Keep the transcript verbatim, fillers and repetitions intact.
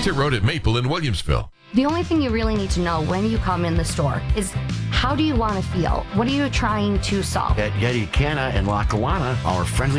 Exit Road at Maple in Williamsville. The only thing you really need to know when you come in the store is how do you want to feel? What are you trying to solve? At Getty Canna and Lackawanna, our friendly